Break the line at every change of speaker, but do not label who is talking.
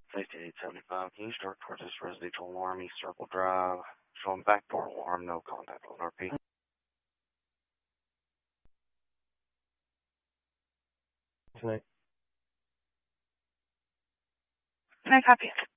Safety 875. Can you start towards this residential alarm, East Circle Drive? Showing backdoor alarm, no contact with RP.
Tonight.
I copy.